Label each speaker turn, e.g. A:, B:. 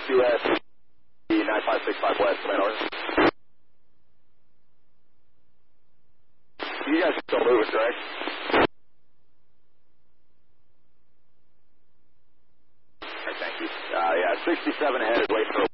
A: QS 9565 West, plan order. You guys are still moving, correct? Alright, thank you. Yeah, 67 ahead is waiting for